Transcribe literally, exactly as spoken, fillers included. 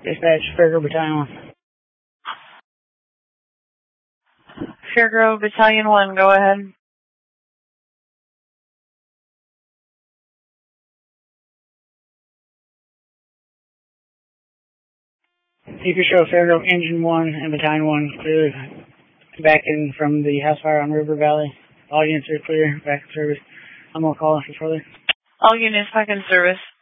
Dispatch, Fairgrove Battalion one. Fairgrove Battalion one, go ahead. Keep your show, Fairgrove Engine one and Battalion one clear. Back in from the house fire on River Valley. All units are clear, back in service. I'm going to call in for further. All units back in service.